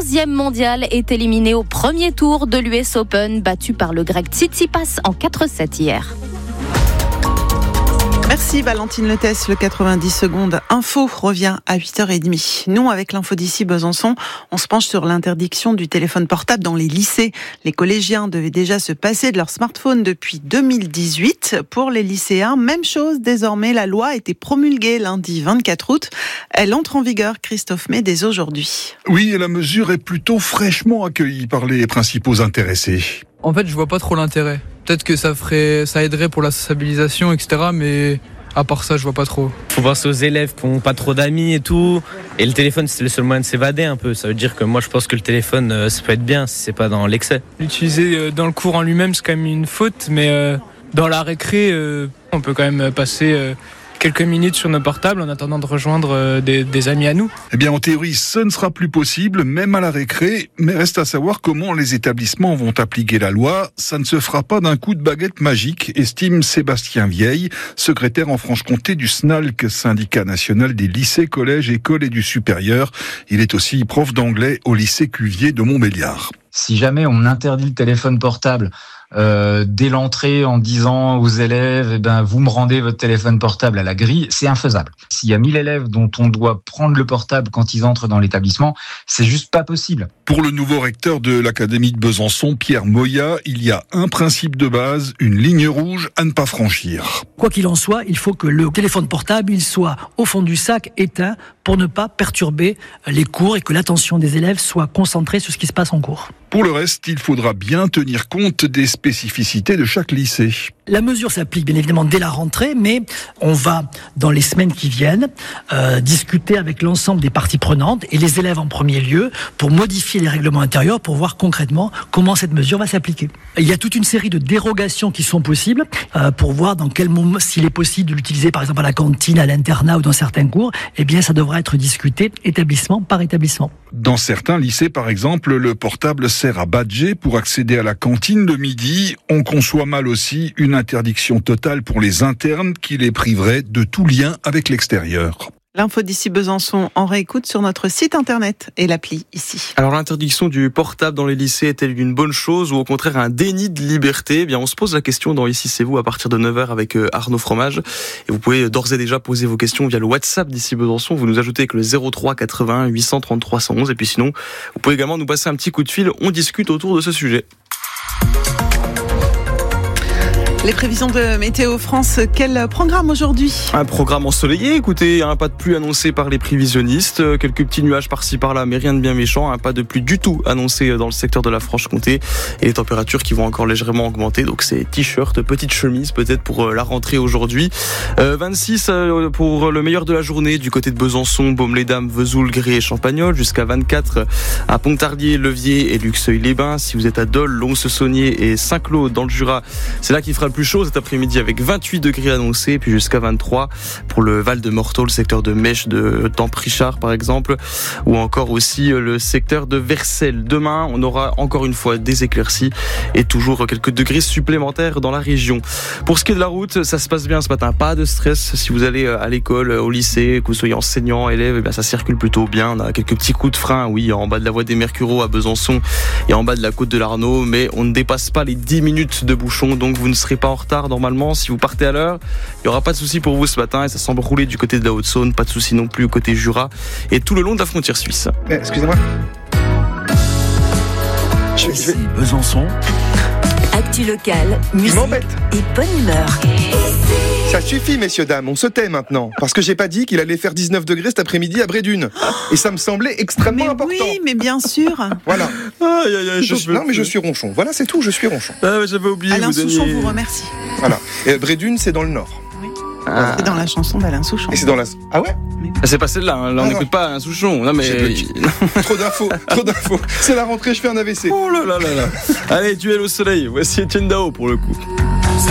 11e mondial, est éliminé au premier tour de l'US Open, battu par le grec Tsitsipas en 4-7 hier. Merci Valentine Letès. Le 90 secondes info revient à 8h30. Nous, avec l'info d'ici Besançon, on se penche sur l'interdiction du téléphone portable dans les lycées. Les collégiens devaient déjà se passer de leur smartphone depuis 2018. Pour les lycéens, même chose. Désormais, la loi a été promulguée lundi 24 août. Elle entre en vigueur, Christophe May, dès aujourd'hui. Oui, et la mesure est plutôt fraîchement accueillie par les principaux intéressés. En fait, je vois pas trop l'intérêt. Peut-être que ça aiderait pour la sociabilisation, etc. Mais à part ça, je vois pas trop. Faut penser aux élèves qui n'ont pas trop d'amis et tout. Et le téléphone, c'est le seul moyen de s'évader un peu. Ça veut dire que moi, je pense que le téléphone, ça peut être bien si c'est pas dans l'excès. L'utiliser dans le cours en lui-même, c'est quand même une faute. Mais dans la récré, on peut quand même passer quelques minutes sur nos portables en attendant de rejoindre des amis à nous. Eh bien, en théorie, ce ne sera plus possible, même à la récré. Mais reste à savoir comment les établissements vont appliquer la loi. Ça ne se fera pas d'un coup de baguette magique, estime Sébastien Vieille, secrétaire en Franche-Comté du SNALC, syndicat national des lycées, collèges, écoles et du supérieur. Il est aussi prof d'anglais au lycée Cuvier de Montbéliard. Si jamais on interdit le téléphone portable dès l'entrée en disant aux élèves vous me rendez votre téléphone portable à la grille, c'est infaisable. S'il y a 1000 élèves dont on doit prendre le portable quand ils entrent dans l'établissement, c'est juste pas possible. Pour le nouveau recteur de l'Académie de Besançon, Pierre Moya, il y a un principe de base, une ligne rouge à ne pas franchir. Quoi qu'il en soit, il faut que le téléphone portable il soit au fond du sac, éteint, pour ne pas perturber les cours et que l'attention des élèves soit concentrée sur ce qui se passe en cours. Pour le reste, il faudra bien tenir compte des spécificités de chaque lycée. La mesure s'applique bien évidemment dès la rentrée, mais on va, dans les semaines qui viennent, discuter avec l'ensemble des parties prenantes et les élèves en premier lieu pour modifier les règlements intérieurs pour voir concrètement comment cette mesure va s'appliquer. Il y a toute une série de dérogations qui sont possibles pour voir dans quel moment, s'il est possible de l'utiliser par exemple à la cantine, à l'internat ou dans certains cours, eh bien ça devra être discuté établissement par établissement. Dans certains lycées, par exemple, le portable sert à badger pour accéder à la cantine le midi. On conçoit mal aussi une interdiction totale pour les internes qui les priverait de tout lien avec l'extérieur. L'info d'ici Besançon en réécoute sur notre site internet et l'appli ici. Alors l'interdiction du portable dans les lycées est-elle une bonne chose ou au contraire un déni de liberté ? Eh bien, on se pose la question dans Ici c'est vous à partir de 9h avec Arnaud Fromage. Et vous pouvez d'ores et déjà poser vos questions via le WhatsApp d'ici Besançon. Vous nous ajoutez avec le 03 81 833 111. Et puis sinon, vous pouvez également nous passer un petit coup de fil. On discute autour de ce sujet. Les prévisions de Météo France, quel programme aujourd'hui ? Un programme ensoleillé, écoutez, pas de pluie annoncé par les prévisionnistes, quelques petits nuages par-ci par-là, mais rien de bien méchant, pas de pluie du tout annoncé dans le secteur de la Franche-Comté, et les températures qui vont encore légèrement augmenter, donc c'est t-shirt, petite chemise peut-être pour la rentrée aujourd'hui. 26 pour le meilleur de la journée du côté de Besançon, Baume-les-Dames, Vesoul, Gré et Champagnole, jusqu'à 24 à Pontarlier, Levier et Luxeuil-les-Bains. Si vous êtes à Dole, Lons-Saunier et Saint-Claude dans le Jura, c'est là qu'il fera le plus chaud cet après-midi avec 28 degrés annoncés, puis jusqu'à 23 pour le Val de Morteau, le secteur de Mèche, de Temprichard par exemple, ou encore aussi le secteur de Vercelles. Demain, on aura encore une fois des éclaircies et toujours quelques degrés supplémentaires dans la région. Pour ce qui est de la route, ça se passe bien ce matin, pas de stress. Si vous allez à l'école, au lycée, que vous soyez enseignant, élève, eh bien ça circule plutôt bien. On a quelques petits coups de frein, oui, en bas de la voie des Mercureaux à Besançon et en bas de la côte de l'Arnaud, mais on ne dépasse pas les 10 minutes de bouchon, donc vous ne serez pas en retard normalement. Si vous partez à l'heure, il n'y aura pas de souci pour vous ce matin et ça semble rouler du côté de la Haute-Saône, pas de souci non plus côté Jura et tout le long de la frontière suisse. Excusez-moi. Ici Besançon. Actu locale, musique et bonne humeur. Ça suffit, messieurs, dames, on se tait maintenant. Parce que j'ai pas dit qu'il allait faire 19 degrés cet après-midi à Brédune. Et ça me semblait extrêmement important. Oui, mais bien sûr. Voilà. Non, mais je suis ronchon. Voilà, c'est tout, je suis ronchon. J'avais oublié. Alain Souchon vous remercie. Voilà. Et Brédune, c'est dans le nord. Oui. C'est dans la chanson d'Alain Souchon. Et c'est dans la... Ah ouais ? C'est pas celle-là, là on n'écoute pas un Souchon. Non, mais... Trop d'infos. C'est la rentrée, je fais un AVC. Oh là là là là. Allez, duel au soleil. Voici Etienne Dao pour le coup.